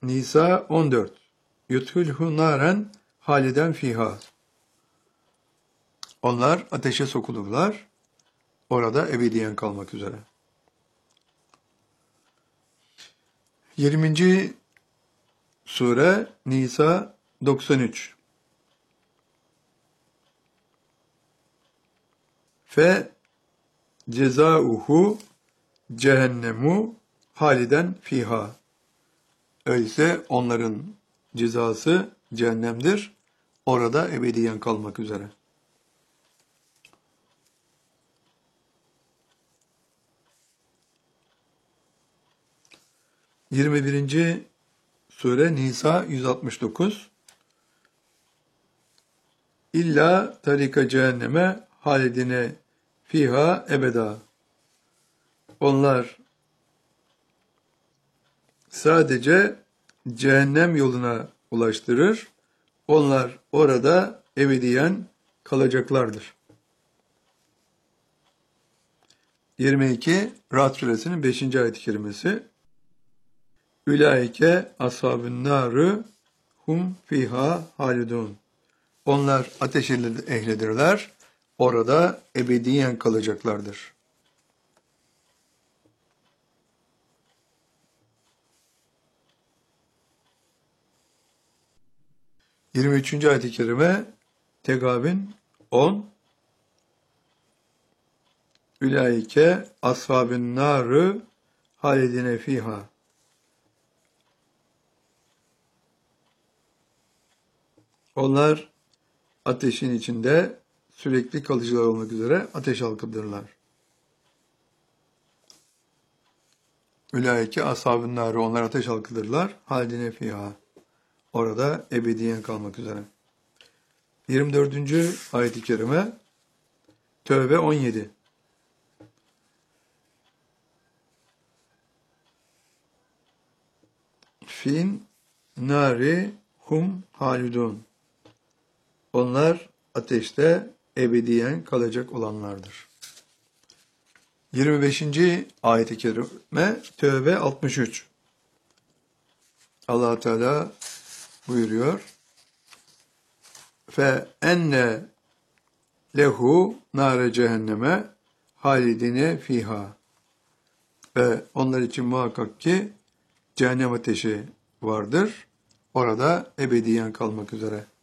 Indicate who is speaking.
Speaker 1: Nisa 14. Yudhulhu naren haliden fiha. Onlar ateşe sokulurlar, orada ebediyen kalmak üzere. 20. sure Nisa 93. Fe cezauhu cehennemu haliden fiha. Öyleyse onların cezası cehennemdir, orada ebediyen kalmak üzere. 21. sure Nisa 169. İlla tarika cehenneme halidine fiha ebeda. Onlar sadece cehennem yoluna ulaştırır. Onlar orada ebediyen kalacaklardır. 22. Ra'd suresinin 5. ayet-i kerimesi. Ülaike ashabın narı hum fiha halidun. Onlar ateş ehlidirler, orada ebediyen kalacaklardır. 23. ayet-i kerime Tegabin 10. Ülaike ashabın narı halidine fiha. Onlar ateşin içinde sürekli kalıcılar olmak üzere ateş halkıdırlar. Ülaike ashab-ı nâri, onlar ateş halkıdırlar. Halidine fiha. Orada ebediyen kalmak üzere. 24. ayet-i kerime Tövbe 17. Fin nari hum halidun. Onlar ateşte ebediyen kalacak olanlardır. 25. ayet-i kerime Tövbe 63. Allah Teala buyuruyor. Fe enne lehu nare cehenneme halidine fiha. Ve onlar için muhakkak ki cehennem ateşi vardır. Orada ebediyen kalmak üzere.